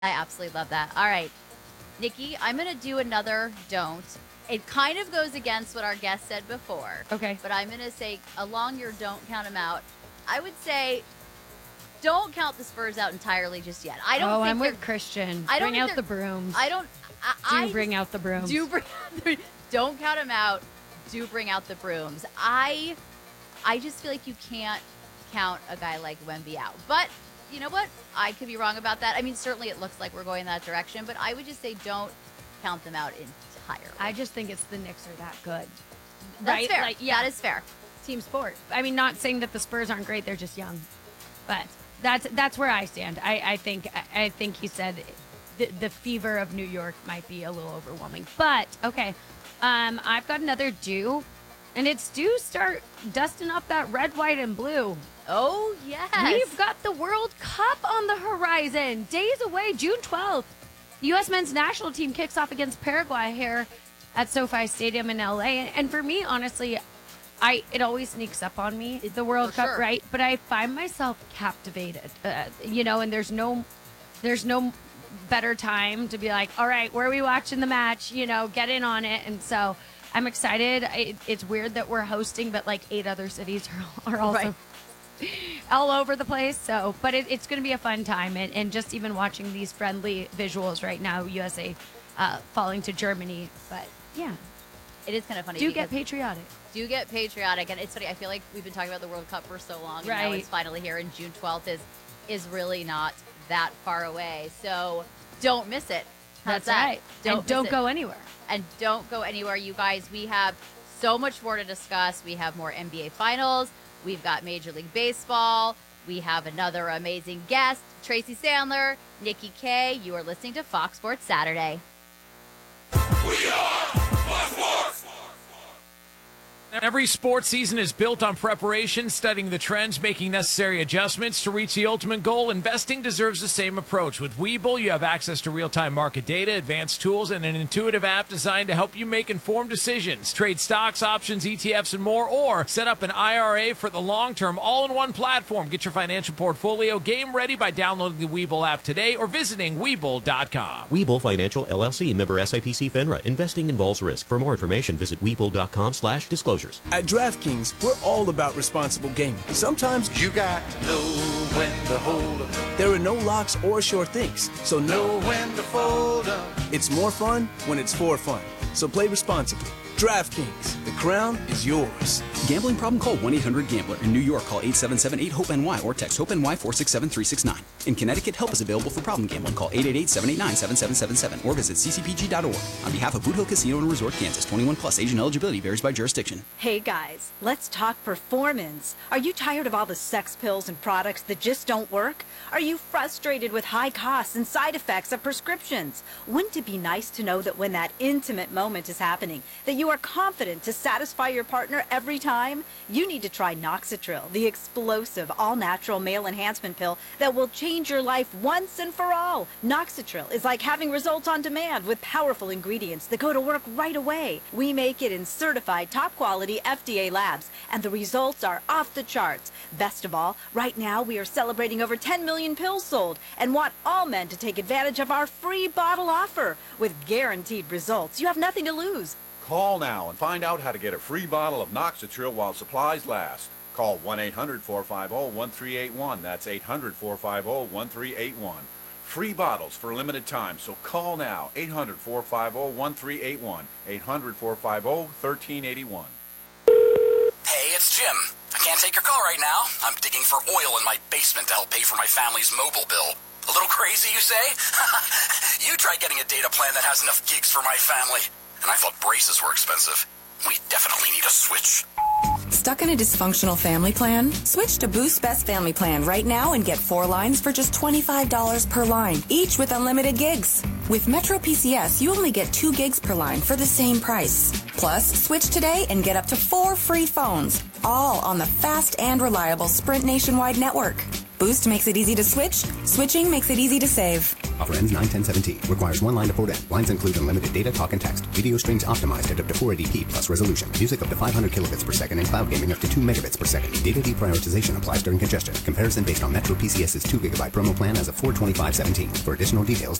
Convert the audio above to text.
I absolutely love that. All right, Nikki, I'm going to do another don't. It kind of goes against what our guest said before. Okay. But I'm going to say, along your don't count them out, I would say don't count the Spurs out entirely just yet. I don't think I'm with Christian. I don't bring out think the brooms. Bring out the brooms. Don't count them out. Do bring out the brooms. I just feel like you can't count a guy like Wemby out. But you know what? I could be wrong about that. I mean, certainly it looks like we're going that direction, but I would just say don't count them out entirely. I just think it's the Knicks are that good. That's fair. That is fair. Team sport. I mean, not saying that the Spurs aren't great; they're just young. But that's where I stand. I think he said the fever of New York might be a little overwhelming. But okay, I've got another do, and it's do start dusting up that red, white, and blue. Oh yes, we've got the World Cup on the horizon. Days away, June 12th. The U.S. men's national team kicks off against Paraguay here at SoFi Stadium in L.A. And for me, honestly, it always sneaks up on me, the World Cup, right? But I find myself captivated, and there's no better time to be like, all right, where are we watching the match? Get in on it. And so I'm excited. It's weird that we're hosting, but like 8 other cities are also all over the place. So, but it's going to be a fun time. And just even watching these friendly visuals right now, USA falling to Germany. But yeah, it is kind of funny. Do get patriotic. And it's funny. I feel like we've been talking about the World Cup for so long. And now it's finally here, and June 12th is really not that far away. So don't miss it. That's right. Don't go anywhere. And don't go anywhere, you guys. We have so much more to discuss. We have more NBA Finals. We've got Major League Baseball. We have another amazing guest, Tracy Sandler, Nikki K. You are listening to Fox Sports Saturday. We are Fox Sports. Every sports season is built on preparation, studying the trends, making necessary adjustments to reach the ultimate goal. Investing deserves the same approach. With Webull, you have access to real-time market data, advanced tools, and an intuitive app designed to help you make informed decisions. Trade stocks, options, ETFs, and more, or set up an IRA for the long term, all-in-one platform. Get your financial portfolio game ready by downloading the Webull app today or visiting Webull.com. Webull Financial, LLC, member SIPC FINRA. Investing involves risk. For more information, visit Webull.com/disclosures. At DraftKings, we're all about responsible gaming. Sometimes you got to know when to hold up. There are no locks or sure things, so know when to fold up. It's more fun when it's for fun. So play responsibly. DraftKings, the crown is yours. Gambling problem? Call 1-800-GAMBLER. In New York, call 877-8-HOPE-NY or text HOPE-NY 467-369. In Connecticut, help is available for problem gambling. Call 888-789-7777 or visit ccpg.org. On behalf of Boot Hill Casino and Resort, Kansas, 21 plus, age and eligibility varies by jurisdiction. Hey guys, let's talk performance. Are you tired of all the sex pills and products that just don't work? Are you frustrated with high costs and side effects of prescriptions? Wouldn't it be nice to know that when that intimate moment is happening, that you are confident to satisfy your partner every time? You need to try Noxitril, the explosive, all-natural male enhancement pill that will change your life once and for all. Noxitril is like having results on demand with powerful ingredients that go to work right away. We make it in certified, top-quality FDA labs, and the results are off the charts. Best of all, right now we are celebrating over 10 million pills sold and want all men to take advantage of our free bottle offer. With guaranteed results, you have nothing to lose. Call now and find out how to get a free bottle of Noxitril while supplies last. Call 1-800-450-1381. That's 800-450-1381. Free bottles for a limited time, so call now. 800-450-1381. 800-450-1381. Hey, it's Jim. I can't take your call right now. I'm digging for oil in my basement to help pay for my family's mobile bill. A little crazy, you say? You try getting a data plan that has enough gigs for my family. And I thought braces were expensive. We definitely need a switch. Stuck in a dysfunctional family plan? Switch to Boost Best Family Plan right now and get 4 lines for just $25 per line, each with unlimited gigs. With Metro PCS, you only get 2 gigs per line for the same price. Plus, switch today and get up to 4 free phones, all on the fast and reliable Sprint nationwide network. Boost makes it easy to switch. Switching makes it easy to save. Offer ends 9/10/17. Requires one line to port in. Lines include unlimited data, talk, and text. Video streams optimized at up to 480p plus resolution. Music up to 500 kilobits per second and cloud gaming up to 2 megabits per second. Data deprioritization applies during congestion. Comparison based on Metro PCS's 2 gigabyte promo plan as of 4/25/17. For additional details,